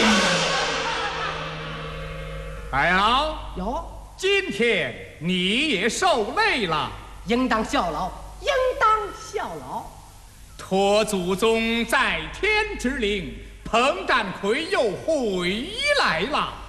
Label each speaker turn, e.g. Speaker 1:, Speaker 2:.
Speaker 1: 白敖，
Speaker 2: 哟，
Speaker 1: 今天你也受累了，
Speaker 2: 应当效劳，应当效劳。
Speaker 1: 托祖宗在天之灵，彭占奎又回来了。